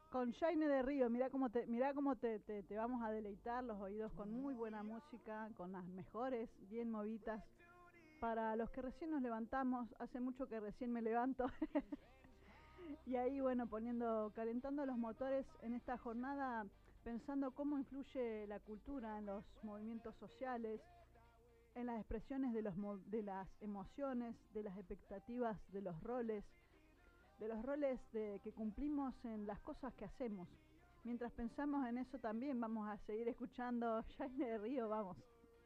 Con Jaime de Río, mirá cómo te vamos a deleitar los oídos con muy buena música, con las mejores, bien movidas. Para los que recién nos levantamos, hace mucho que recién me levanto, y ahí bueno, calentando los motores en esta jornada, pensando cómo influye la cultura en los movimientos sociales, en las expresiones de las emociones, de las expectativas, de los roles que cumplimos en las cosas que hacemos. Mientras pensamos en eso también vamos a seguir escuchando Jaime de Río, vamos.